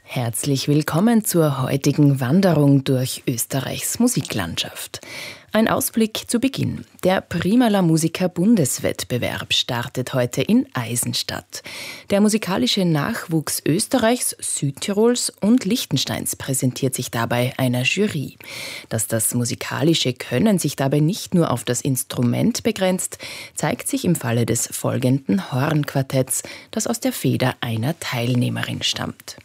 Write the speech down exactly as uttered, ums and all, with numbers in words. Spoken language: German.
Herzlich willkommen zur heutigen Wanderung durch Österreichs Musiklandschaft. Ein Ausblick zu Beginn. Der Primala Musica Bundeswettbewerb startet heute in Eisenstadt. Der musikalische Nachwuchs Österreichs, Südtirols und Liechtensteins präsentiert sich dabei einer Jury. Dass das musikalische Können sich dabei nicht nur auf das Instrument begrenzt, zeigt sich im Falle des folgenden Hornquartetts, das aus der Feder einer Teilnehmerin stammt.